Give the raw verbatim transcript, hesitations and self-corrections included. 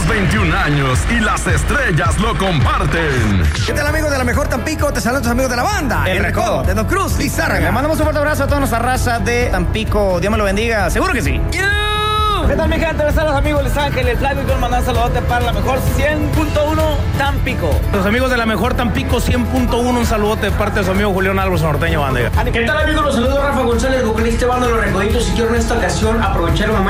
Cumplimos veintiún años y las estrellas lo comparten. ¿Qué tal, amigos de la Mejor Tampico? Te saludan tus amigos de la banda. El Recodo. De Don Cruz, Lizárraga. Le mandamos un fuerte abrazo a toda nuestra raza de Tampico. Dios me lo bendiga. Seguro que sí. ¿Qué tal, mi gente? Les saludos, amigos de Los Ángeles. Flavio, quiero mandar un saludote para la Mejor cien punto uno Tampico. Los amigos de la Mejor Tampico cien punto uno, un saludote de parte de su amigo Julián Álvarez Norteño Banda. ¿Qué tal, amigos? Los saludos Rafa González, vocalista de Banda Los Recoditos, y quiero en esta ocasión aprovechar el momento